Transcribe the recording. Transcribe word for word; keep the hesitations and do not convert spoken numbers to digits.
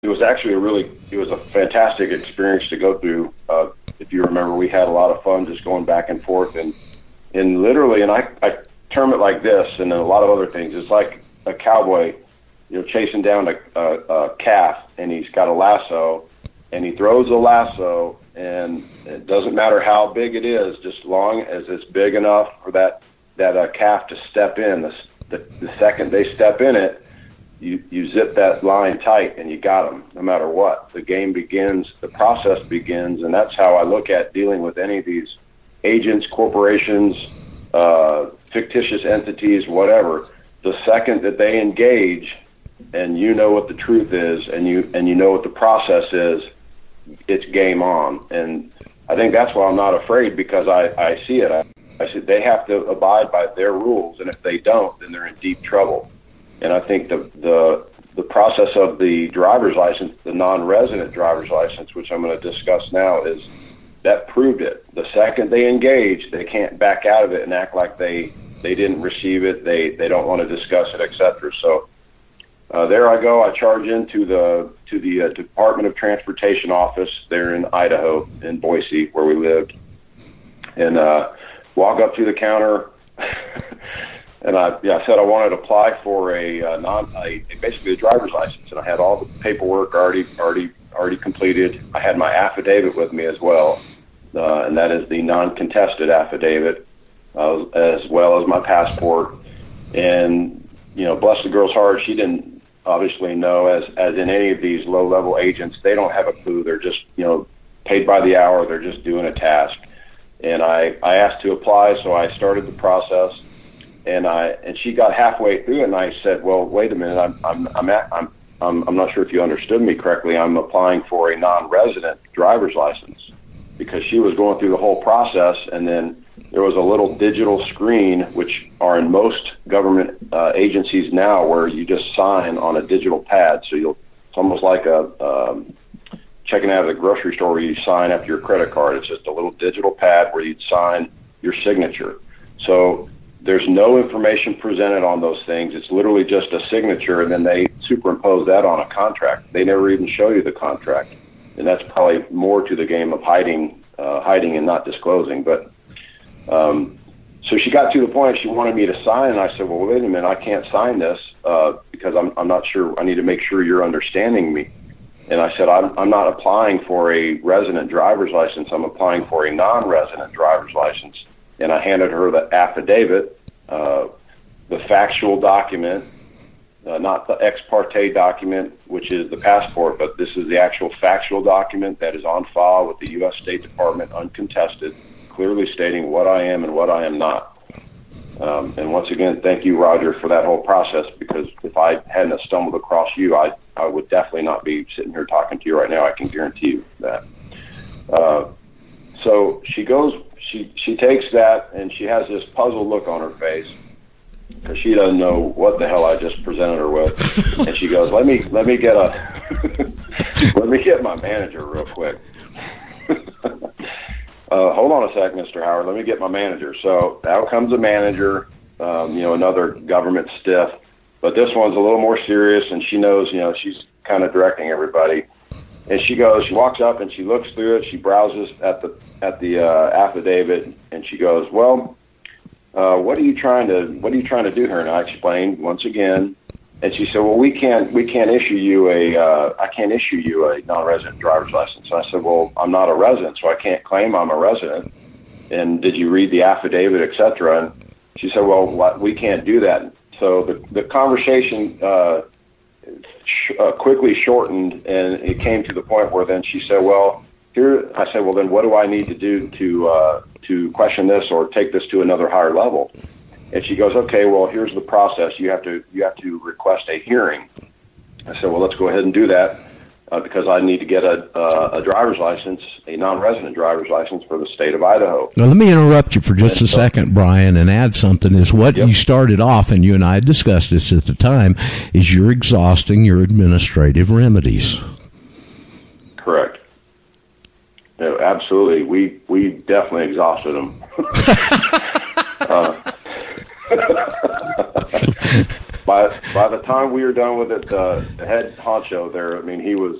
it was actually a really, it was a fantastic experience to go through. Uh, if you remember, we had a lot of fun just going back and forth, and and literally, and I, I term it like this, and then a lot of other things. It's like a cowboy, you know, chasing down a, a, a calf, and he's got a lasso, and he throws the lasso, and it doesn't matter how big it is, just long as it's big enough for that that uh, calf to step in. The, the, the second they step in it, you, you zip that line tight, and you got them, no matter what. The game begins, the process begins, and that's how I look at dealing with any of these agents, corporations, uh, fictitious entities, whatever. The second that they engage, and you know what the truth is, and you and you know what the process is, it's game on. And I think that's why I'm not afraid, because I, I see it. I, I see they have to abide by their rules, and if they don't, then they're in deep trouble. And I think the the the process of the driver's license, the non-resident driver's license, which I'm going to discuss now, is that proved it. The second they engage, they can't back out of it and act like they they didn't receive it, they they don't want to discuss it, et cetera. So uh, there I go. I charge into the to the uh, Department of Transportation office there in Idaho, in Boise, where we lived, and uh, walk up to the counter. And I, yeah, I said I wanted to apply for a uh, non, a, basically a driver's license, and I had all the paperwork already, already, already completed. I had my affidavit with me as well, uh, and that is the non-contested affidavit, uh, as well as my passport. And you know, bless the girl's heart, she didn't obviously know, as as in any of these low-level agents, they don't have a clue. They're just, you know, paid by the hour. They're just doing a task. And I, I asked to apply, so I started the process. And I and she got halfway through it, and I said, "Well, wait a minute. I'm I'm I'm at, I'm, I'm I'm not sure if you understood me correctly. I'm applying for a non-resident driver's license," because she was going through the whole process, and then there was a little digital screen, which are in most government uh, agencies now, where you just sign on a digital pad. So you'll it's almost like a um, checking out at the grocery store where you sign after your credit card. It's just a little digital pad where you'd sign your signature. So there's no information presented on those things. It's literally just a signature, and then they superimpose that on a contract. They never even show you the contract, and that's probably more to the game of hiding, uh, hiding and not disclosing. But um, so she got to the point she wanted me to sign, and I said, "Well, wait a minute, I can't sign this uh, because I'm I'm not sure. I need to make sure you're understanding me." And I said, "I'm I'm not applying for a resident driver's license. I'm applying for a non-resident driver's license." And I handed her the affidavit, uh, the factual document, uh, not the ex parte document, which is the passport, but this is the actual factual document that is on file with the U S State Department, uncontested, clearly stating what I am and what I am not. Um, and once again, thank you, Roger, for that whole process, because if I hadn't have stumbled across you, I, I would definitely not be sitting here talking to you right now. I can guarantee you that. Uh, so she goes... She she takes that, and she has this puzzled look on her face because she doesn't know what the hell I just presented her with. And she goes, "Let me let me get a let me get my manager real quick." uh, hold on a sec, Mister Howard. Let me get my manager. So out comes a manager, um, you know, another government stiff, but this one's a little more serious, and she knows, you know, she's kind of directing everybody. And she goes, she walks up and she looks through it. She browses at the at the uh, affidavit, and she goes, "Well, uh, what are you trying to what are you trying to do here?" And I explained once again, and she said, "Well, we can't we can't issue you a uh, I can't issue you a non-resident driver's license." And I said, "Well, I'm not a resident, so I can't claim I'm a resident. And did you read the affidavit, et cetera" And she said, "Well, we can't do that." So the the conversation Uh, Uh, quickly shortened, and it came to the point where then she said, "Well, here." I said, "Well, then what do I need to do to uh, to question this or take this to another higher level?" And she goes, "Okay, well, here's the process. You have to you have to request a hearing." I said, "Well, let's go ahead and do that uh, because I need to get a uh, a driver's license, a non-resident driver's license for the state of Idaho." Now, let me interrupt you for just and a so, second, Brian, and add something. Is what yep. you started off, and you and I had discussed this at the time, is you're exhausting your administrative remedies. Correct. No, absolutely. We we definitely exhausted them. uh, by by the time we were done with it, the, the head honcho there, I mean, he was